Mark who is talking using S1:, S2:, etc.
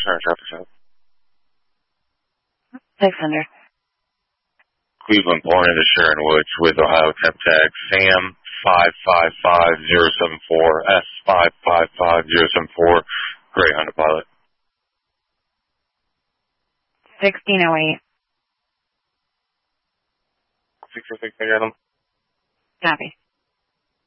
S1: Turner Traffic Center.
S2: 600.
S1: Cleveland Point into Sharon Woods with Ohio Temp Tag Sam 555074 S555074 Gray Honda Pilot.
S2: 1608.
S1: 606, I got him.
S2: Copy.